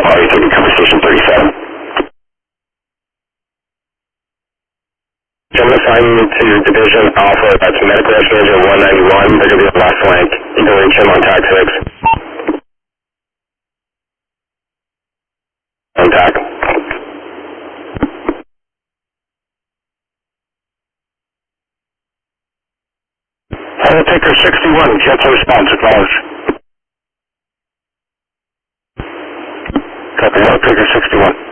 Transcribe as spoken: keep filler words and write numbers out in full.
Are you taking cover station thirty-seven? I'm assigned to Division Alpha, that's Medical Exchanger one ninety-one. They're going to be the last flank. You can reach him on tag six. On tag. Undertaker sixty-one, jet to response, acknowledge. Copy, Undertaker sixty-one.